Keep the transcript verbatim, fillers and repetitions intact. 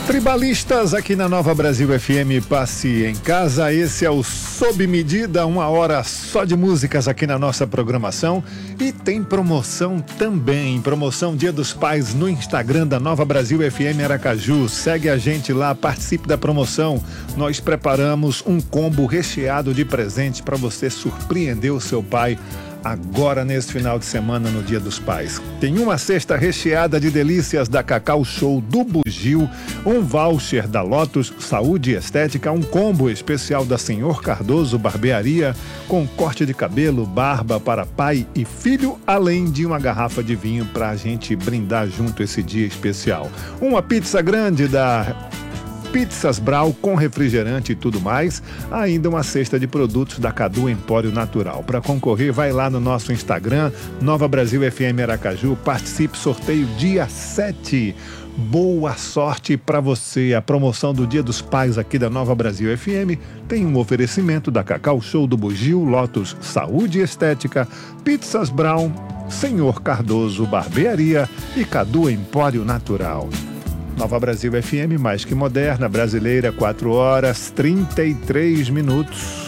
Tribalistas aqui na Nova Brasil F M, passe em casa. Esse é o Sob Medida, uma hora só de músicas aqui na nossa programação. E tem promoção também, promoção Dia dos Pais no Instagram da Nova Brasil F M Aracaju. Segue a gente lá, participe da promoção. Nós preparamos um combo recheado de presentes para você surpreender o seu pai agora nesse final de semana no Dia dos Pais. Tem uma cesta recheada de delícias da Cacau Show do Bugio, um voucher da Lotus Saúde e Estética, um combo especial da Senhor Cardoso Barbearia com corte de cabelo, barba para pai e filho, além de uma garrafa de vinho para a gente brindar junto esse dia especial. Uma pizza grande da Pizzas Brau com refrigerante e tudo mais, ainda uma cesta de produtos da Cadu Empório Natural. Para concorrer, vai lá no nosso Instagram, Nova Brasil F M Aracaju, participe, sorteio dia sete. Boa sorte para você. A promoção do Dia dos Pais aqui da Nova Brasil F M tem um oferecimento da Cacau Show do Bugio, Lotus Saúde e Estética, Pizzas Brau, Senhor Cardoso Barbearia e Cadu Empório Natural. Nova Brasil F M, mais que moderna, brasileira, quatro horas, trinta e três minutos.